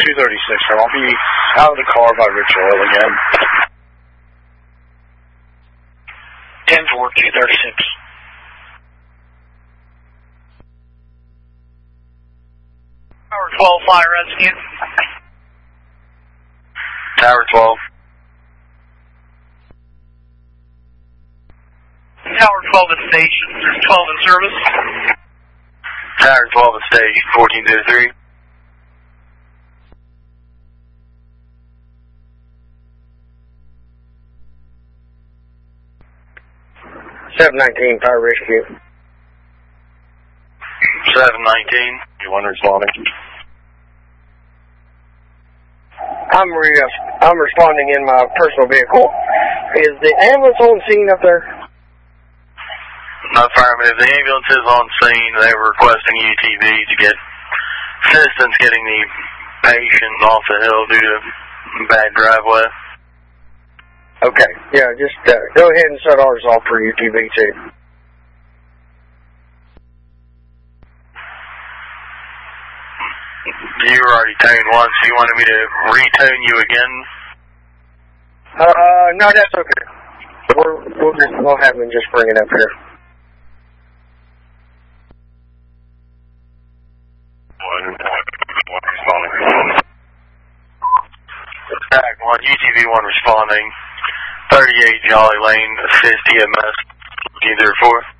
236, sir. I'll be out of the car by Rich Oil again. 10-4, 236. Tower 12, fire rescue. Tower 12. Tower 12 at station. 12 in service. Tower 12 at station, 1403. $719, fire rescue. 719. You want to respond? I'm responding in my personal vehicle. Is the ambulance on scene up there? Affirmative. The ambulance is on scene. They were requesting UTV to get assistance getting the patient off the hill due to bad driveway. Okay. Yeah, just go ahead and set ours off for UTV too. You were already tuned once. You wanted me to retune you again? No, that's okay. We'll have them just bring it up here. Attack 1, UTV 1 responding. 38 Jolly Lane, assist EMS, 1504.